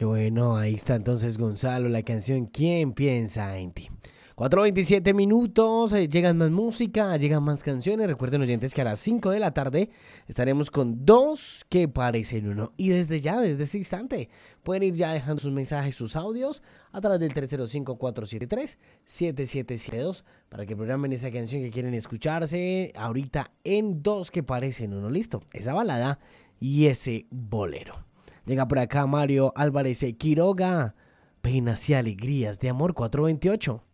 Qué bueno, ahí está entonces Gonzalo, la canción ¿Quién piensa en ti? 4:27 minutos, llegan más música, llegan más canciones. Recuerden oyentes que a las 5 de la tarde estaremos con dos que parecen uno. Y desde ya, desde este instante, pueden ir ya dejando sus mensajes, sus audios a través del 305-473-7772 para que programen esa canción que quieren escucharse ahorita en dos que parecen uno. Listo, esa balada y ese bolero. Llega por acá Mario Álvarez Quiroga, penas y alegrías de amor 428.